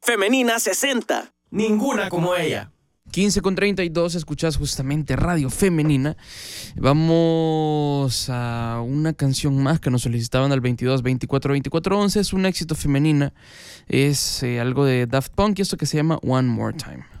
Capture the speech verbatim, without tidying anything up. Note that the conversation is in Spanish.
Femenina sesenta. Ninguna como ella. quince con treinta y dos, escuchás justamente Radio Femenina. Vamos a una canción más que nos solicitaban al veintidós veinticuatro veinticuatro once. Es un éxito femenina. Es eh, algo de Daft Punk y esto que se llama One More Time.